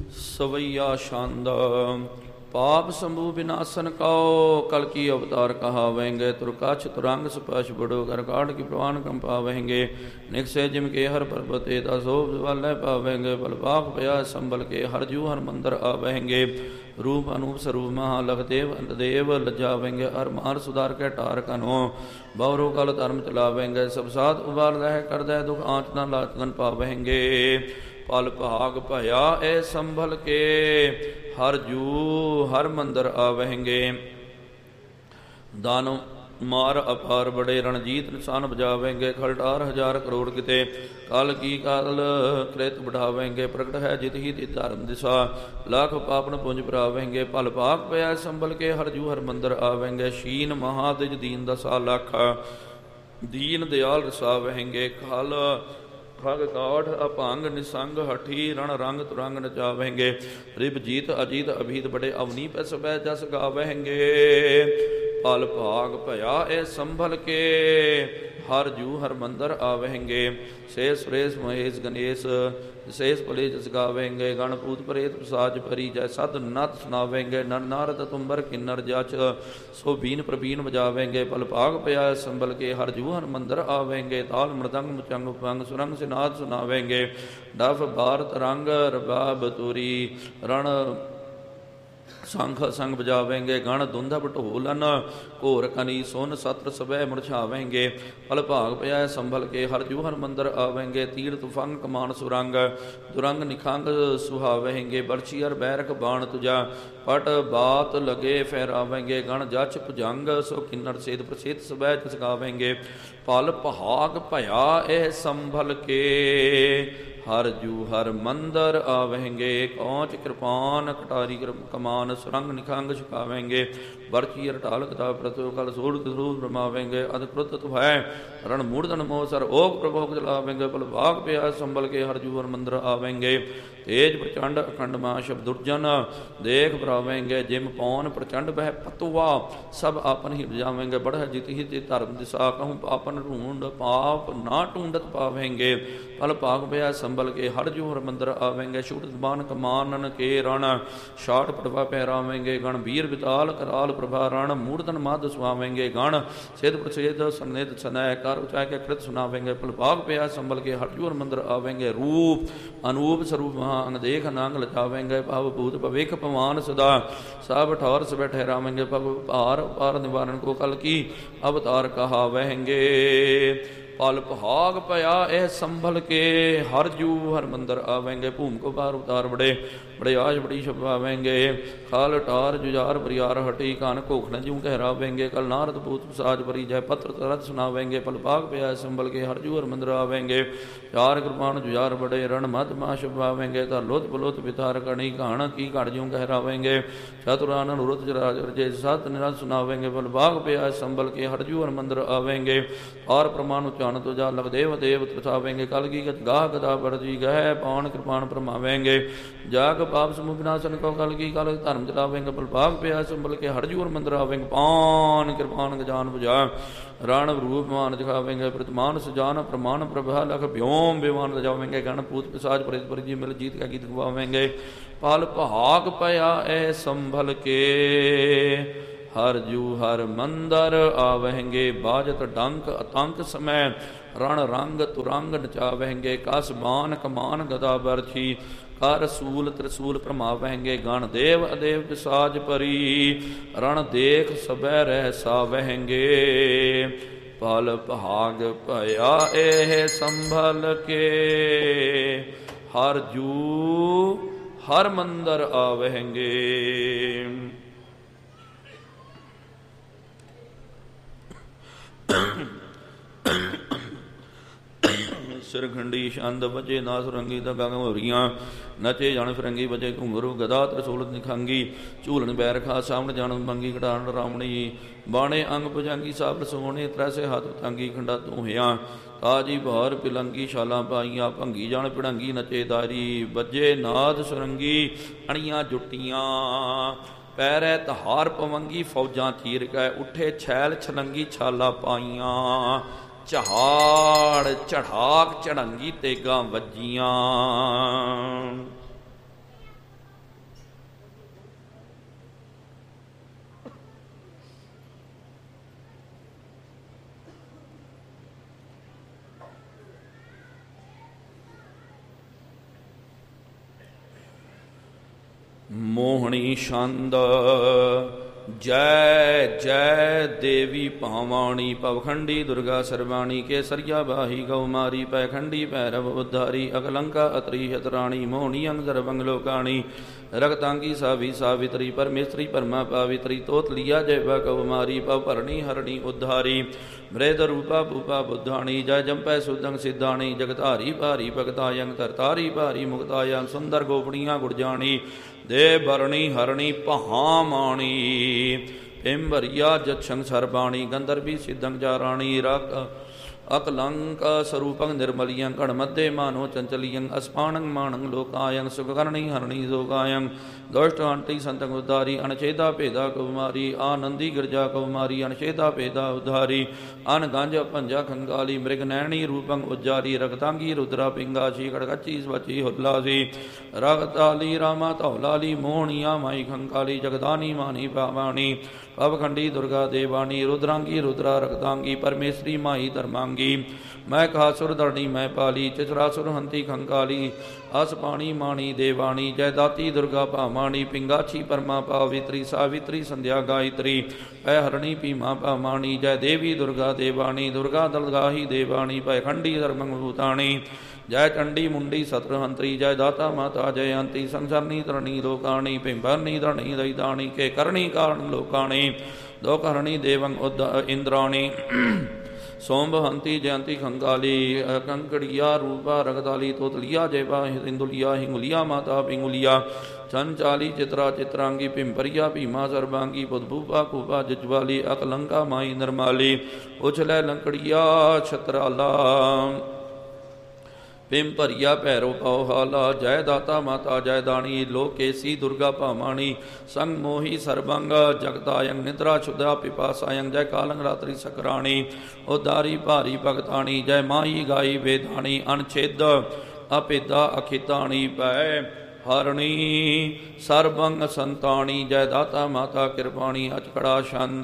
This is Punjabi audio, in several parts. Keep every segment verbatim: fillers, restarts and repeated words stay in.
ਸਵਈਆ ਛੰਦ। ਪਾਪ ਸੰਭੂ ਵਿਨਾਸ਼ਨ ਕਉ ਕਲ ਕੀ ਅਵਤਾਰ ਕਹਾਵੈਂਗੇ। ਤੁਰਕਛ ਤੁਰੰਗ ਸਪਸ਼ ਬੜੋ ਕਰ ਕਾੜ ਕੀ ਪ੍ਰਵਾਨ ਕੰਪਾਵੈਂਗੇ। ਨਿਕਸੇ ਜਿਮ ਕੇ ਹਰ ਪਰਬਤੇ ਦਾ ਸੋਭ ਵਾਲੇ ਪਾਵੈਂਗੇ। ਬਲ ਪਾਪ ਪਿਆ ਸੰਭਲ ਕੇ ਹਰ ਜੂ ਹਰ ਮੰਦਰ ਆਵੈਂਗੇ। रूप अनूप स्वरूप महा लखदेव देव लजावेंगे। हर मार सुधार के टार कनो बवरो कल धर्म चलावेंगे। सब साथ उबार रह कर दे दुख आँच न लाचन पावेंगे। पल भाग भया ए संभल के हर जू हर मंदिर आवेंगे। दानो मार अपार बड़े रणजीत निशान बजावेंगे। खलटार हजार करोड़ किते काल की काल कृत बढ़ावेंगे। प्रगट है जित ही धर्म दिशा लाख पापन पुंज प्रावेंगे। पल भाग पया संभल के हर जू हर मंदिर आवेंगे। शीन महादिज दीन दशा लाख दीन दयाल रसावेंगे। खल खग काठ अभंग निसंग हठी रण रंग तुरंग नचावेंगे। रिप जीत अजीत अभीत बड़े अवनी पे सब जस गावेंगे। पल भाग भया ए संभल के हर जू हर मंदिर आवेंगे। शेष सुरेश महेश गणेश शेष भले जस गावेंगे। गण पूत प्रेत प्रसाद परी जय सद नत सुनावेंगे। नर नारद तुम्बर किन्नर जच सो बीन प्रबीन बजावेंगे। पल भाग पया संभल के हर जू हर मंदिर आवेंगे। ताल मृदंग मुचंग पंग सुरंग से नाद सुनावेंगे। डफ भारत रंग रबाब तुरी रण शंख संग बजावेंगे। गण धुंधब ढोलन घोर कनी सोन सत्र सबह मुरझावेंगे। पल भाग पया संभल के हर जू हर मंदिर आवेंगे। तीर तुफंग कमान सुरंग दुरंग निखंग सुहावेंगे। बरछी हर बैरक बाण तुझा पट बात लगे फहरावेंगे। गण जच भुजंग सो किन्नर सेद प्रसिद्ध सबह जस गावेंगे। पल भाग भया एह संभल के हर जू हर मंदिर आवेंगे। कौच कृपान कटारी कमान सुरंग निखंग छुकावेंगे। बरछी ढाल कथा प्रतो कल सूर सूर रमावेंगे। अधकृत तुभय रण मूर्धन मोह सर ओग प्रभोग जलावेंगे। पल भाग पया संभल के हर जू हर मंदिर आवेंगे। तेज प्रचंड अखंड महाशब दुर्जन देख बरावेंगे। जिम पौन प्रचंड बह पतुआ सब आपन ही बजावेंगे। बढ़ जित ही जित धर्म दिशा कहूँ आपन ढूंढ पाप ना ढूंढत पावेंगे। पल भाग पया संभल के हर जू हर मंदिर आवेंगे। छूट बान कमानन के रण शाट पटवा पहरावेंगे। गण वीर विताल कराल प्रभा रण मूर्धन मद सुहावेंगे। गण सिद्ध प्रसिद्ध सन्निध सनय कर उचाय के कृत सुनावेंगे। पल भाग पया संभल के हर जू हर मंदिर आवेंगे। रूप अनूप स्वरूप महा अंग देख नांग लचावेंगे। भव भूत भविख पमान सदा सब ठौर सब ठहरावेंगे। भव भार पार निवारण को कल की अवतार कहावेंगे। पल भाग पया एह संभल के हर जू हर मंदिर आवेंगे। भूम को पार उतार बड़े बड़े आज बड़ी छपावेंगे। खाल टार जुजार बरियार हटी कान घोखन जू कहरावेंगे। कल नारद भूत साज परी जय पत्र तरत सुनावेंगे। पल भाग पया संभल के हर जू हर मंदिर आवेंगे। चार कृपान जुजार बड़े रण मध माँ छपावेंगे। तर लोत बलोत पितार कणी घाण की घट जू कहरावेंगे। चतुरानन रुत जराज जय सत निरत सुनावेंगे। पल भाग पया संभल के हर जू हर मंदिर आवेंगे। और प्रमाण उच्चारण तो जा लखदेव देव त्रसावेंगे। कल की गाह गदा बरजी गह पौन कृपाण परमावेंगे। जाग पाप समूह विनाशन को कल की कल धर्म चलावेंगे। पल भाग पया संभल के हर जू हर मंदिर आवेंगे। पान कृपान गजान बुझा रण रूप मान दिखावेंगे। प्रतिमान सुजान प्रमाण प्रभा लख व्योम विमान रजावेंगे। गण पूत पिशाच परित परिजी मिल जीत का गीत गवावेंगे। पल भाग पया ए संभल के हर जू हर मंदिर आवेंगे। बाजत डंक आतंक समय रण रंग तुरंग नचावेंगे। कस बान कमान गदा बरछी कर सूल त्रिसूल प्रमावेंगे। गण देव अदेव पिशाच परी रण देख सबह रह सावेंगे। पल भाग पया एह संभल के हर जू हर मंदिर आवेंगे। सिरखंडी छंद बजे ना सुरंगी दगा घमोरियाँ नचे जान फिरंगी बजे घुंगरू गदा त्रिशूल निखंगी। झूलन बैरखा सामण जान मंगी घटान रावणी बाणे अंग भुजंगी साबर सोहणे त्रैसे हाथ तंगी खंडा धूहियाँ। ताजी बहार पिलंगी छालां पाईयां भंगी जान पिड़ंगी नचे दारी। बजे नाद सुरंगी अणियां जुटियां पैरै तहार पवंगी फौजां चीर कै उठे छैल छलंगी छाला पाईयां। चहाड़ चढ़ाक चढ़ंगी तेगा वजियां। ਮੋਹਣੀ ਛੰਦ। ਜੈ ਜੈ ਦੇਵੀ ਭਾਵਾਣੀ ਭਵਖੰਡੀ ਦੁਰਗਾ ਸਰਵਾਣੀ ਕੇਸਰੀਆ ਬਾਹੀ ਗਉਮਾਰੀ ਪੈਖੰਡੀ ਭੈਰਵ ਉਧਾਰੀ ਅਕਲੰਕਾ ਅਤਰੀ ਹਤਰਾਣੀ ਮੋਹਣੀ ਅੰਗ ਸਰਵੰਗ ਲੋਕਾਣੀ ਰਗਤਾਂਗੀ ਸਾਵੀ ਸਾਵਿਤਰੀ ਪਰਮੇਸ਼ਰੀ ਪਰਮਾ ਪਾਵਿਤਰੀ ਤੋਤਲੀਆ ਜੈ ਵਾ ਕਉਮਾਰੀ ਭਵ ਭਰਣੀ ਹਰਣੀ ਉਧਾਰੀ ਮ੍ਰੇਦ ਰੂਪਾ ਭੂਪਾ ਬੁੱਧਾਣੀ ਜੈ ਜੰਪੈ ਸੁਦੰਗ ਸਿੱਧਾਣੀ ਜਗਧਾਰੀ ਭਾਰੀ ਭਗਤਾਯੰ ਧਰਤਾਰੀ ਭਾਰੀ ਮੁਕਤਾਯੰ ਸੁੰਦਰ ਗੋਪਣੀਆਂ ਗੁਰਜਾਣੀ ਦੇ ਬਰਣੀ ਹਰਣੀ ਪਹਾਮਾਣੀ ਪਿੰਭਰੀਆ ਜਛੰਗ ਸਰਬਾਣੀ ਗੰਧਰਵੀ ਸਿੱਧੰਗ ਜਾਰਾਣੀ ਰਕ ਅਕਲੰਕ ਸਰੂਪੰ ਨਿਰਮਲੀਯੰ ਗਣ ਮਧੇ ਮਾਨੋ ਚੰਚਲੀਯੰ ਅਸਪਾਣੰ ਮਾਣੰ ਲੋਕਾਯੰ ਸੁਖਕਰਣੀ ਹਰਣੀ ਜੋਗਾਯੰ ਦੁਸ਼ਟ ਅੰਟੀ ਸੰਤੰ ਉਦਾਰੀ ਅਨਛੇਦਾ ਭੇਦਾ ਕੁਮਾਰੀ ਆਨੰਦੀ ਗਿਰਜਾ ਕੁਮਾਰੀ ਅਨਛੇਦਾ ਭੇਦਾ ਉਧਾਰੀ ਅਨ ਗੰਜ ਭੰਜਾ ਖੰਗਾਲੀ ਮ੍ਰਿਗ ਨੈਣੀ ਰੂਪੰ ਉਜਾਰੀ ਰਗਤਾਂਗੀ ਰੁਦਰਾ ਪਿੰਗਾਸ਼ੀ ਗੜਗੱਚੀ ਸਵਚੀ ਹੁਲਾਸੀ ਰਗਤਾਲੀ ਰਾਮਾ ਧੌਲਾਲੀ ਮੋਹਣੀਆਂ ਮਾਈ ਖੰਕਾਲੀ ਜਗਦਾਨੀ ਮਾਨੀ ਪਾਵਾਣੀ ਭਵਖੰਡੀ ਦੁਰਗਾ ਦੇਵਾਣੀ ਰੁਦਰਾਂਗੀ ਰੁਦਰਾ ਰਗਦਾਂਗੀ ਪਰਮੇਸ਼ਰੀ ਮਾਈ ਧਰਮਾਂਗੀ ਮੈਂ ਕਾਸੁਰ ਦਰਣੀ ਮੈਂ ਪਾਲੀ ਚਚਰਾਸੁਰ ਹੰਤੀ ਖੰਕਾਲੀ ਅਸ ਪਾਣੀ ਮਾਣੀ ਦੇਵਾਣੀ ਜੈ ਦਾਤੀ ਦੁਰਗਾ ਭਾਮਾਣੀ ਪਿੰਗਾਛੀ ਪਰਮਾ ਪਾਵਿਤਰੀ ਸਾਵਿਤਰੀ ਸੰਧਿਆ ਗਾਇਤਰੀ ਪੈ ਹਰਣੀ ਭੀਮਾ ਭਾਮਾਣੀ ਜੈ ਦੇਵੀ ਦੁਰਗਾ ਦੇਵਾਣੀ ਦੁਰਗਾ ਦਲਗਾਹੀ ਦੇਵਾਣੀ ਭੈ ਖੰਡੀ ਧਰਮੰ ਭੂਤਾਣੀ ਜੈ ਚੰਡੀ ਮੁੰਡੀ ਸਤਰਹੰਤਰੀ ਜੈ ਦਾਤਾ ਮਾਤਾ ਜਯੰਤੀ ਸੰਸਰਨੀ ਤਰਣੀ ਲੋਕਾਣੀ ਪਿੰਭਰਨੀ ਧਰਣੀ ਦਇਦਾਣੀ ਕੇ ਕਰਣੀ ਕਾਰਣ ਲੋਕਾਣੀ ਦੋਕਰਣੀ ਦੇਵੰ ਉਦ ਇੰਦਰਾਣੀ ਸੋਂਭ ਹੰਤੀ ਜਯੰਤੀ ਖੰਗਾਲੀ ਕੰਕੜੀਆ ਰੂਪਾ ਰਗਦਾਲੀ ਤੋਤਲੀਆ ਜੈਵਾ ਹਿੰਦੁਲੀਆ ਹਿੰਗੁਲੀਆ ਮਾਤਾ ਪਿੰਗੁਲੀਆ ਚੰਚਾਲੀ ਚਿਤਰਾ ਚਿਤਰਾਂਗੀ ਪਿੰਪਰੀਆ ਭੀਮਾ ਸਰਬਾਂਗੀ ਬੁੱਧੂਪਾ ਕੂਪਾ ਜਜਵਾਲੀ ਅਕਲੰਕਾ ਮਾਈ ਨਰਮਾਲੀ ਉਛਲੈ ਲੰਕੜੀਆ ਛਤਰਾਲਾ ਪਿੰਭਰੀਆ ਭੈਰੋ ਪਾਉ ਹਾਲਾ ਜੈ ਦਾਤਾ ਮਾਤਾ ਜੈ ਦਾਣੀ ਲੋਕੇਸੀ ਦੁਰਗਾ ਭਾਮਾਣੀ ਸੰਗ ਮੋਹੀ ਸਰਬੰਗ ਜਗਤਾਯੰ ਨਿਦਰਾ ਛੁਦਾ ਪਿਪਾਸਾਯੰ ਜੈ ਕਾਲੰਗ ਰਾਤਰੀ ਸਕਰਾਣੀ ਉਦਾਰੀ ਭਾਰੀ ਭਗਤਾਣੀ ਜੈ ਮਾਈ ਗਾਈ ਵੇਦਾਣੀ ਅਨਛੇਦ ਅਪੇਦਾ ਅਖਿਤਾਣੀ ਪੈ ਹਰਣੀ ਸਰਬੰਗ ਸੰਤਾਣੀ ਜੈ ਦਾਤਾ ਮਾਤਾ ਕਿਰਪਾਣੀ ਅਚਕੜਾ ਛੰਦ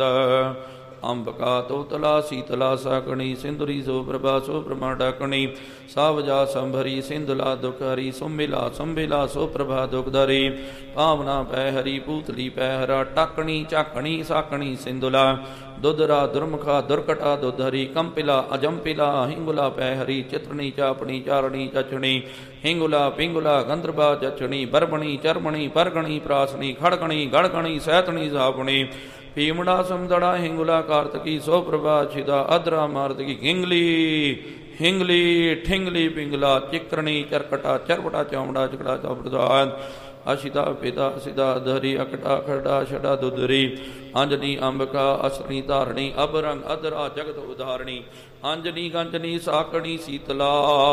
ਅੰਬਕਾ ਤੋਤਲਾ ਸੀਤਲਾ ਸਾਕਣੀ ਸਿੰਧੁਰੀ ਸੋ ਪ੍ਰਭਾ ਸੋ ਪ੍ਰਮਾ ਡਾਕਣੀ ਸਾਵਜਾ ਸੰਭਰੀ ਸਿੰਧਲਾ ਦੁਖ ਹਰੀ ਸੁੰਬਿਲਾ ਸੰਬਿਲਾ ਸੋ ਪ੍ਰਭਾ ਦੁਖਧਰੀ ਭਾਵਨਾ ਪੈ ਹਰੀ ਪੂਤਲੀ ਪੈ ਹਰਾ ਟਾਕਣੀ ਝਾਕਣੀ ਸਾਕਣੀ ਸਿੰਧੁਲਾ ਦੁਧਰਾ ਦੁਰਮੁਖਾ ਦੁਰਕਟਾ ਦੁਧਰੀ ਕੰਪਿਲਾ ਅਜੰਪਿਲਾ ਹਿੰਗੁਲਾ ਪੈ ਹਰੀ ਚਿਤਰਣੀ ਚਾਪਣੀ ਚਾਰਣੀ ਚਚਣੀ ਹਿੰਗੁਲਾ ਪਿੰਗੁਲਾ ਗੰਧਰਬਾ ਜਚਣੀ ਬਰਬਣੀ ਚਰਮਣੀ ਪਰਗਣੀ ਪ੍ਰਾਸਣੀ ਖੜਗਣੀ ਗੜਗਣੀ ਸੈਤਣੀ ਸਾਪਣੀ ਭੀਮੜਾ ਸਮਦੜਾ ਹਿੰਗੁਲਾ ਕਾਰਤਕੀ ਸੋ ਪ੍ਰਭਾ ਛਿਦਾ ਅਦਰਾ ਮਾਰਤਕੀ ਹਿੰਗਲੀ ਹਿੰਗਲੀ ਠਿੰਗਲੀ ਪਿੰਗਲਾ ਚਿਕਰਣੀ ਚਰਕਟਾ ਚਰਪਟਾ ਚੌਮੜਾ ਚਕੜਾ ਚੌਪੜਦਾਨ ਅਸ਼ਿਤਾ ਪਿਤਾ ਸਿਦਾ ਧਰੀ ਅਕਟਾ ਖੜਾ ਛੜਾ ਦੁਦਰੀ ਅੰਜਨੀ ਅੰਬਕਾ ਅਸਨੀ ਧਾਰਣੀ ਅਬਰੰਗ ਅਦਰਾ ਜਗਤ ਉਧਾਰਣੀ ਅੰਜਨੀ ਗੰਜਨੀ ਸਾਕਣੀ ਸੀਤਲਾ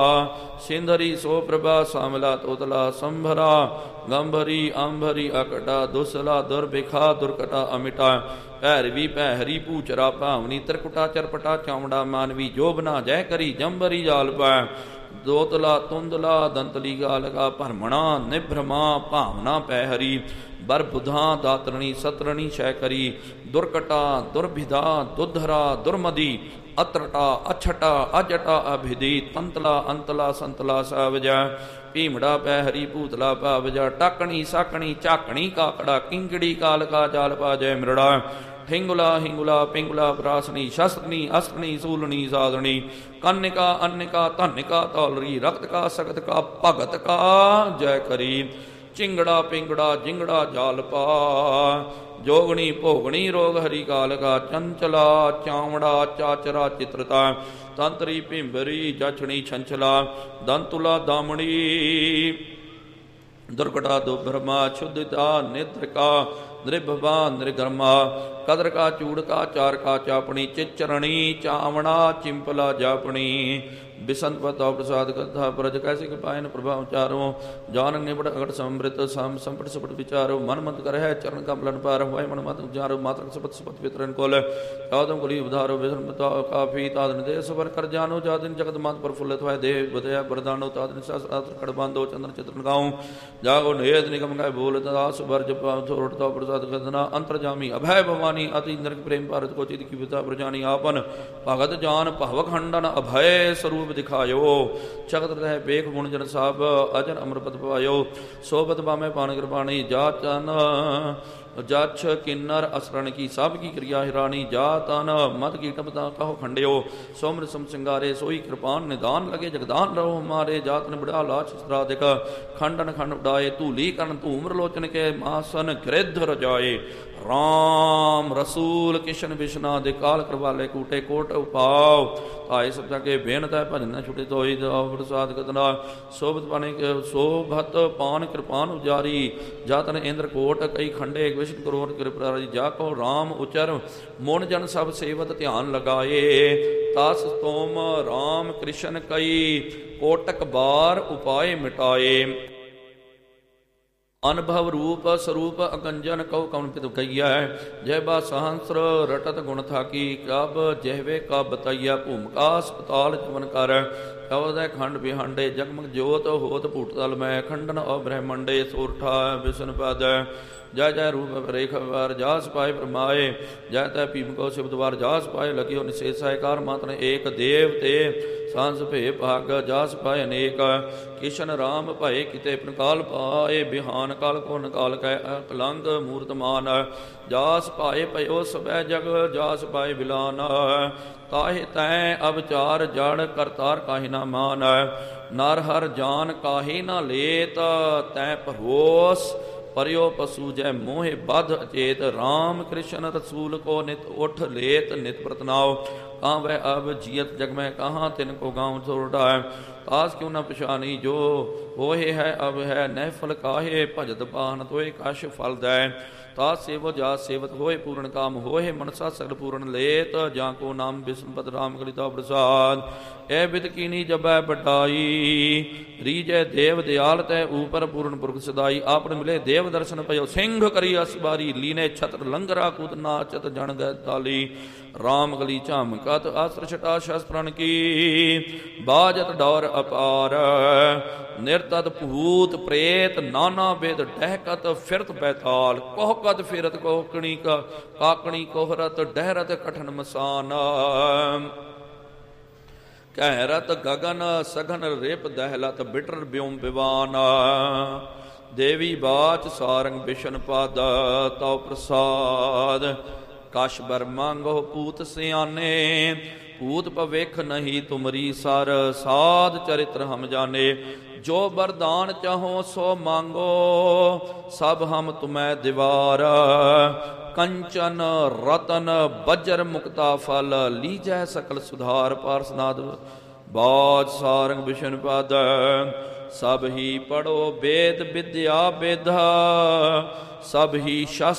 ਸਿੰਧਰੀ ਸੋ ਪ੍ਰਭਾ ਸਾਮਲਾ ਤੋਤਲਾ ਸੰਭਰਾ ਗੰਭਰੀ ਅੰਭਰੀ ਅਕਟਾ ਦੁਸਲਾ ਦੁਰਬਿਖਾ ਦੁਰਕਟਾ ਅਮਿਟਾ ਭੈਰਵੀ ਭੈਹਰੀ ਭੂਚਰਾ ਭਾਵਨੀ ਤਰਕੁਟਾ ਚਰਪਟਾ ਚੌਮੜਾ ਮਾਨਵੀ ਜੋਬਨਾ ਜੈ ਕਰੀ ਜੰਬਰੀ ਜਾਲ ਪੈ ਦੋਤਲਾ ਤੁੰਦਲਾ ਦੰਤਲੀ ਗਾਲਗਾ ਭਰਮਣਾ ਨਿਭ੍ਰਮਾ ਭਾਵਨਾ ਪੈ ਹਰੀ ਬਰ ਬੁਧਾ ਦਾਤਰਣੀ ਸਤਰਣੀ ਸ਼ੈ ਕਰੀ ਦੁਰਕਟਾ ਦੁਰਭਿਦਾ ਦੁਧਰਾ ਦੁਰਮਦੀ ਅਤਰਟਾ ਅਛਟਾ ਅਜਟਾ ਅਭਿਦੀ ਤੰਤਲਾ ਅੰਤਲਾ ਸੰਤਲਾ ਸਾਵਜਾ ਭੀਮੜਾ ਪੈ ਹਰੀ ਭੂਤਲਾ ਭਾਵਜਾ ਟਾਕਣੀ ਸਾਕਣੀ ਝਾਕਣੀ ਕਾਕੜਾ ਕਿੰਕੜੀ ਕਾਲਕਾ ਜਾਲ ਪਾ ਜੈ ਮਿਰੜਾ ਹਿੰਗੁਲਾ ਹਿੰਗੁਲਾ ਪਿੰਗੁਲਾ ਪ੍ਰਾਸਣੀ ਸ਼ਸਤਨੀ ਅਸਤਨੀ ਸੂਲਣੀ ਸਾਧਣੀ ਕੰਨਿਕਾ ਅੰਨਿਕਾ ਧੰਨਿਕਾ ਤੌਲਰੀ ਰਕਤ ਕਾ ਸਖਤ ਕਾ ਭਗਤ ਕਾ ਜੈ ਕਰੀ ਚਿੰਗੜਾ ਪਿੰਗੜਾ ਜਿੰਗੜਾ ਜਾਲ ਪਾ ਜੋਗਣੀ ਭੋਗਣੀ ਰੋਗ ਹਰੀ ਕਾਲਕਾ ਚੰਚਲਾ ਚਾਵੜਾ ਚਾਚਰਾ ਚਿਤਰਤਾ ਤੰਤਰੀ ਭਿੰਬਰੀ ਜਛਣੀ ਛੰਛਲਾ ਦੰਤੁਲਾ ਦਾਮਣੀ ਦੁਰਕਟਾ ਦੁਬਰਮਾ ਛੁਦਿਤਾ ਨਿਤ੍ਰਿਕਾ ਨਿਰਭਵਾ ਨਿਰਗਰਮਾ ਕਦਰ ਕਾ ਚੂੜ ਕਾ ਚਾਰ ਕਾ ਚਾਪਣੀ ਚਿਚਰਣੀ ਚਾਵਣਾ ਚਿੰਪਲਾ ਜਾਪਣੀ ਬਿਸੰਤ ਪਤਾ ਪ੍ਰਸਾਦ ਕਥਾ ਪ੍ਰਜ ਕੈਸੇ ਕਪਾਇਨ ਪ੍ਰਭਾਵ ਚਾਰੋ ਜਾਨ ਨਿਬੜ ਅਗੜ ਸੰਬ੍ਰਿਤ ਸਮ ਸੰਪਟ ਸਪਟ ਵਿਚਾਰੋ ਮਨ ਮੰਤ ਕਰ ਹੈ ਚਰਨ ਕਮਲਨ ਪਾਰ ਹੋਇ ਮਨ ਮਤ ਉਚਾਰੋ ਮਾਤਰ ਸਪਤ ਸਪਤ ਵਿਤਰਨ ਕੋਲ ਆਦਮ ਕੁਲੀ ਉਧਾਰੋ ਵਿਸ਼ਨ ਪਤਾ ਕਾਫੀ ਤਾਦਨ ਦੇ ਸਵਰ ਕਰ ਜਾਨੋ ਜਾਦਿਨ ਜਗਤ ਮਤ ਪ੍ਰਫੁੱਲਤ ਹੋਇ ਦੇਵ ਬਦਿਆ ਬਰਦਾਨੋ ਤਾਦਨ ਸਾਸਤਰ ਕੜ ਬੰਦੋ ਚੰਦਰ ਚਿਤਰਨ ਗਾਉ ਜਾਗੋ ਨੇਤ ਨਿਗਮ ਗਾਇ ਬੋਲਤ ਦਾਸ ਵਰਜ ਥੋੜ ਤਾ ਪ੍ਰਸਾਦ ਕਦਨਾ ਅੰਤਰਜਾਮੀ ਅਭੈ ਭਵਾਨੀ ਅति ਨਰਕ ਪ੍ਰੇਮ ਭਾਰਤ ਕੋ ਚਿਤ ਕੀ ਵਿਤਾ ਪ੍ਰਜਾਨੀ ਆਪਨ ਭਗਤ ਜਾਨ ਭਵ ਖੰਡਨ ਅਭੈ ਸਰੂਪ ਦਿਖਾਇਓ। ਚਕਤ ਰਹਿ ਵੇਖ ਗੁਣ ਜਨ ਸਭ ਅਜਨ ਅਮਰਪਤ ਪਾਇਓ। ਸੋਬਤ ਬਾਮੇ ਪਾਨ ਕਿਰਪਾਣੀ ਜਾ ਚਨ ਜਛ ਕਿੰਨਰ ਅਸਰਣ ਕੀ ਸਭ ਕੀ ਕਿਰਿਆ ਹਿਰਾਣੀ। ਜਾ ਤਨ ਮਤ ਕੀ ਟਪਤਾ ਕਹੋ ਖੰਡਿਓ। ਸੋਮਰ ਸਮ ਸਿੰਗਾਰੇ ਸੋਈ ਕਿਰਪਾਨ ਨਿਦਾਨ ਲਗੇ ਜਗਦਾਨ ਰਹੋ ਹਮਾਰੇ। ਜਾਤਨ ਬੜਾ ਲਾਚ ਸਤਰਾਦਿਕ ਖੰਡਨ ਖੰਡ ਉਡਾਏ। ਧੂਲੀ ਕਰਨ ਧੂਮਰ ਲੋਚਨ ਕੇ ਮਾਸਨ ਗ੍ਰਿਧ ਰਜਾਏ। ਰਾਮ ਰਸੂਲ ਕਿਸ਼ਨ ਬਿਸ਼ਨਾ ਦੇ ਕਾਲ ਕਰਵਾਲੇ ਕੂਟੇ ਕੋਟ ਉਪਾਉ। ਆਏ ਸਭ ਕੇ ਬੇਨਤ ਹੈ ਭਜਨ ਨਾ ਛੁਟੇ ਤੋਈ ਪ੍ਰਸਾਦ ਕਤਨਾ। ਸੋਭਤ ਪਾਣੇ ਸੋਭਤ ਪਾਨ ਕਿਰਪਾਨ ਉਜਾਰੀ। ਜਾਤਨ ਇੰਦਰ ਕੋਟ ਕਈ ਖੰਡੇ ਵਿਸ਼ਨ ਕਰੋੜ ਕਿਰਪਾਰੀ। ਜਾ ਕੋ ਰਾਮ ਉਚਰ ਮੋਨ ਜਨ ਸਭ ਸੇਵਤ ਧਿਆਨ ਲਗਾਏ। ਤਸ ਤੋਮ ਰਾਮ ਕ੍ਰਿਸ਼ਨ ਕਈ ਕੋਟਕ ਬਾਰ ਉਪਾਏ ਮਿਟਾਏ। ਅਨਭਵ ਰੂਪ ਸਰੂਪ ਅਕੰਜਨ ਕਉ ਕਉਨ ਪਿਤ ਕਈਆ। ਜੈ ਬਾ ਸਹੰਸਰ ਰਟਤ ਗੁਣ ਥਾਕੀ। ਕਬ ਜਹਵੇ ਕਬ ਬਤਈਆ। ਭੂਮਿਕਾ ਸਪਤਾਲ ਚਵਨ ਕਰ ਕਵਦੈ ਖੰਡ ਬਿਹਾਂਡੇ। ਜਗਮਗ ਜੋਤ ਹੋਤ ਭੂਟ ਤਲ ਮੈਂ ਖੰਡਨ ਅ ਬ੍ਰਹਮੰਡੇ। ਸੋਰਠਾ ਵਿਸ਼ਨ ਪਦ ਜੈ ਜੈ ਰੂਪ ਰੇਖ ਵਾਰ ਜਾਸ ਪਾਏ ਪਰਮਾਏ। ਜੈ ਤੈ ਭੀਮ ਕੋ ਸ਼ਬਦ ਵਾਰ ਜਾਸ ਪਾਏ ਲਗਿਓ ਨਿਸ਼ੇਸ਼ਾਇ। ਕਾਰ ਮਾਤਨ ਏਕ ਦੇਵ ਤੇ ਸਾਂਸ ਭੇ ਭਾਗ ਜਾਸ ਪਾਏ ਅਨੇਕ। ਕਿਸ਼ਨ ਰਾਮ ਭਏ ਕਿਤੇ ਪ੍ਰਕਾਲ ਪਾਏ। ਬਿਹਾਨ ਕਾਲ ਕੋ ਨਕਾਲ ਕੈ ਅਕਲੰਗ ਮੂਰਤ ਮਾਨ। ਜਾਸ ਪਾਏ ਭਇਓ ਸਭੈ ਜਗ ਜਾਸ ਪਾਏ ਬਿਲਾਨ। ਤਾਹਿ ਤੈ ਅਵਚਾਰ ਜੜ ਕਰਤਾਰ ਕਾਹਿ ਨਾ ਮਾਨ। ਨਰ ਹਰ ਜਾਨ ਕਾਹਿ ਨਾ ਲੇਤ ਤੈ ਭਰੋਸ। ਪਰਿਓ ਪਸੂ ਜੈ ਮੋਹਿ ਬਧ ਅਚੇਤ। ਰਾਮ ਕ੍ਰਿਸ਼ਨ ਰਸੂਲ ਕੋ ਨਿਤ ਉਠ ਲੇਤ ਨਿਤ ਪ੍ਰਤਨਾਉ। ਕਾਂ ਵੈ ਅਬ ਜੀਅਤ ਜਗ ਮੈਂ ਕਹਾਂ ਤਿਨ ਕੋ ਗਾਉ ਸੋਰਡਾ। ਤਾਸ ਕਿਉ ਨ ਪਛਾਨੀ ਜੋ ਹੋਏ ਹੈ ਅਬ ਹੈ। ਨਹਿ ਫਲ ਕਾਹੇ ਭਜਤ ਪਾਨ ਤੋਏ ਕਛ ਫਲ ਦੈ। ਤਾਸ ਸੇਵੋ ਜਾ ਸੇਵਤ ਹੋਏ ਪੂਰਨ ਕਾਮ ਹੋਏ। ਮਨਸਾ ਸਗਲ ਪੂਰਨ ਲੇਤ ਜਾਂ ਕੋ ਨਾਮ ਬਿਸਨਪਤ ਰਾਮ ਕਲਿਤਾ ਪ੍ਰਸਾਦ। ਐ ਬਿਦ ਕੀਨੀ ਜਬੈ ਬਟਾਈ। ਰੀਜੈ ਦੇਵ ਦਿਆਲ ਤੈ ਊਪਰ ਪੂਰਨ ਪੁਰਖ ਸਦਾਈ। ਆਪਨ ਮਿਲੇ ਦੇਵ ਦਰਸ਼ਨ ਪਇਓ ਸਿੰਘ ਕਰੀ ਅਸਬਾਰੀ। ਲੀਨੇ ਛਤਰ ਲੰਗਰਾ ਕੂਤ ਨਾਚਤ ਜਣ ਗੈ ਤਾਲੀ। ਰਾਮ ਗਲੀ ਝਾਮਕਤ ਆਸਰ ਛਟਾ ਸ਼ਸਤਰਨ ਕੀ। ਬਾਜਤ ਡੌਰ ਅਪਾਰ ਨਿਰਤਤ ਭੂਤ ਪ੍ਰੇਤ। ਨਾਨਾ ਬੇਦ ਡਹਿਕਤ ਫਿਰਤ ਬੈਤਾਲ। ਕੋਹਕਤ ਫਿਰਤ ਕੋਕਣੀ ਕਾ ਕਾਕਣੀ ਕੋਹਰਤ ਡਹਿਰਤ ਕਠਨ ਮਸਾਨ। ਕਹਿਰਤ ਗਗਨ ਸਗਨ ਰਿਪ ਦਹਿਲਤ ਬਿਟਰ ਬਿਉਮ ਬਿਵਾਨ। ਦੇਵੀ ਬਾਚ ਸਾਰੰਗ ਬਿਸ਼ਨ ਪਦ ਤਉ ਪ੍ਰਸਾਦ। ਕਛ ਬਰ ਮੰਗੋ ਪੂਤ ਸਿਆਨੇ। ਭੂਤ ਭਵਿਖ ਨਹੀਂ ਤੁਮਰੀ ਸਰ। ਸਾਧ ਚਰਿਤਰ ਹਮ ਜਾਣੇ। ਜੋ ਬਰਦਾਨ ਚਾਹੋ ਸੋ ਮੰਗੋ ਸਭ ਹਮ ਤੁਮੈ ਦਿਵਾਰ। ਕੰਚਨ ਰਤਨ ਬਜਰ ਮੁਕਤਾ ਫਲ। ਲੀਜੈ ਸਕਲ ਸੁਧਾਰ ਪਾਰਸਨਾਦ ਬਾਚ ਸਾਰੰਗ ਬਿਸ਼ਨ ਪਦ। ਸਭ ਹੀ ਪੜੋ ਵੇਦ ਵਿਦਿਆ ਵਿਧਾ। ਸਭ ਹੀ ਸ਼ਸਤਰ